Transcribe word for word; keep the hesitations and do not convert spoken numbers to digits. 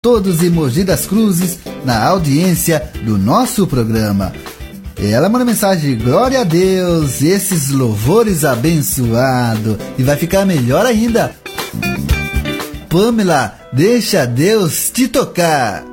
todos em Mogi das Cruzes, na audiência do nosso programa. Ela manda mensagem: glória a Deus, esses louvores abençoados, e vai ficar melhor ainda. Pamela, deixa Deus te tocar.